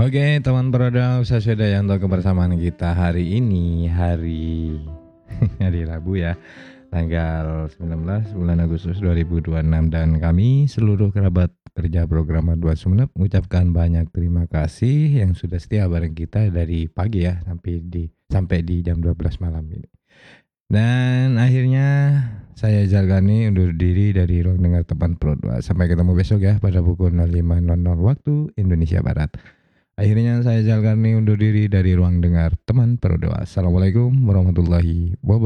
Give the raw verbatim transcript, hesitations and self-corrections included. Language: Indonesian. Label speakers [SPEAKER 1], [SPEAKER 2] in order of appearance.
[SPEAKER 1] Oke, teman Peroda, usaha sudah ya untuk kebersamaan kita hari ini, hari hari Rabu ya, tanggal sembilan belas bulan Agustus dua ribu dua puluh enam, dan kami seluruh kerabat kerja program dua Sumeneb mengucapkan banyak terima kasih yang sudah setia bareng kita dari pagi ya sampai di sampai di jam dua belas malam ini. Dan akhirnya saya Zalgani undur diri dari ruang dengar teman Pro dua. Sampai ketemu besok ya pada pukul nol lima nol nol waktu Indonesia Barat. Akhirnya saya Zalgani undur diri dari ruang dengar teman Pro dua. Assalamualaikum warahmatullahi wabarakatuh.